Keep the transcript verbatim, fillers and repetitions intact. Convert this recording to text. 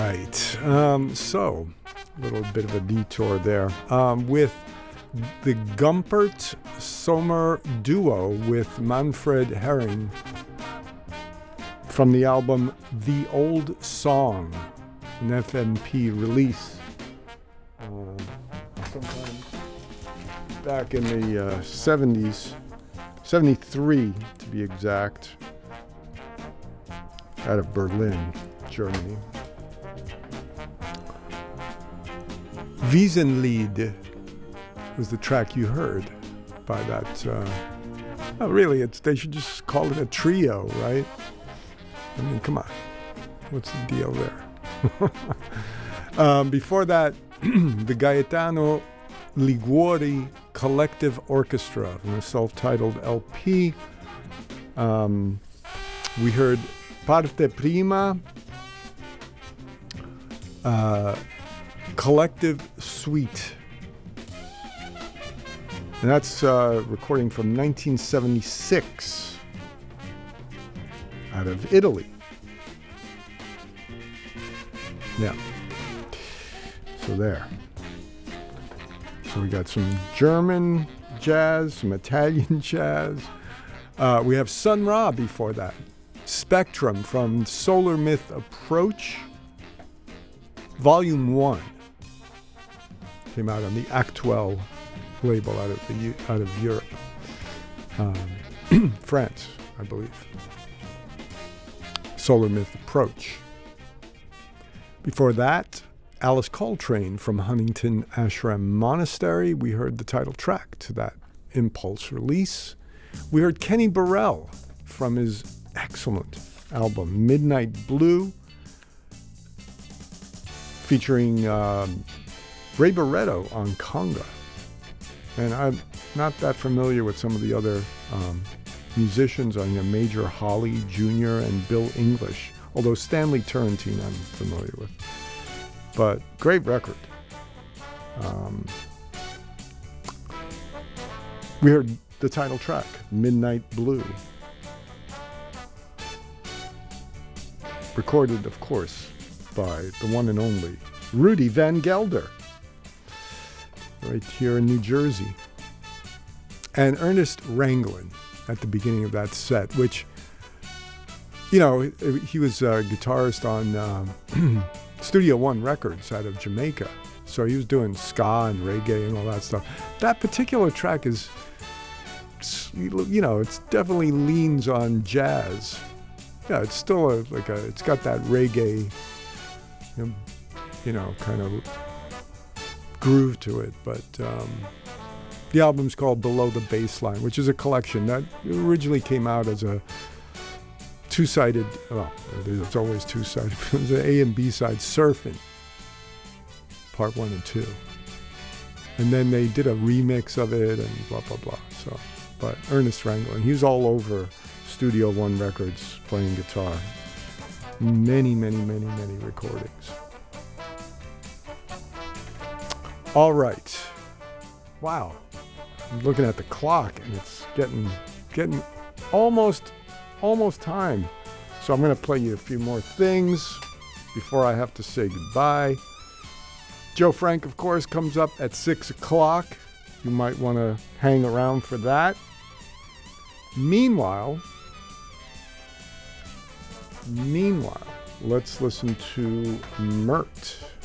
right. Um, so, a little bit of a detour there. Um, with the Gumpert Sommer duo with Manfred Herring from the album The Old Song, an F M P release uh, sometime back in the uh, seventies, seventy-three to be exact, out of Berlin, Germany. Wiesenlied was the track you heard by that. Uh, oh, really, it's they should just call it a trio, right? I mean, come on. What's the deal there? um, before that, the Gaetano Liguori Collective Orchestra from a self-titled L P. Um, we heard Parte Prima, uh, Collective Suite. And that's a recording from nineteen seventy-six out of Italy. Yeah. So there. So we got some German jazz, some Italian jazz. Uh, we have Sun Ra before that. Spectrum from Solar Myth Approach, Volume one. Came out on the Actuel label out of the out of Europe, um, France, I believe. Solar Myth Approach. Before that, Alice Coltrane from Huntington Ashram Monastery. We heard the title track to that Impulse release. We heard Kenny Burrell from his excellent album Midnight Blue, featuring um, Ray Barretto on conga. And I'm not that familiar with some of the other um, musicians on here, Major Holly Junior and Bill English, although Stanley Turrentine I'm familiar with. But great record. Um, we heard the title track, Midnight Blue. Recorded, of course, by the one and only Rudy Van Gelder, right here in New Jersey. And Ernest Ranglin at the beginning of that set, which, you know, he was a guitarist on um, Studio One Records out of Jamaica. So he was doing ska and reggae and all that stuff. That particular track is, you know, it's definitely leans on jazz. Yeah, it's still a, like a, it's got that reggae, you know, you know kind of groove to it. But um, the album's called Below the Baseline, which is a collection that originally came out as a two-sided, well, it's always two-sided, it was an A and B side, Surfing, part one and two. And then they did a remix of it and blah, blah, blah. So, but Ernest Ranglin, he was all over Studio One Records playing guitar. Many, many, many, many recordings. All right. Wow. I'm looking at the clock and it's getting getting almost almost time. So I'm going to play you a few more things before I have to say goodbye. Joe Frank, of course, comes up at six o'clock. You might want to hang around for that. Meanwhile, meanwhile, let's listen to Mert.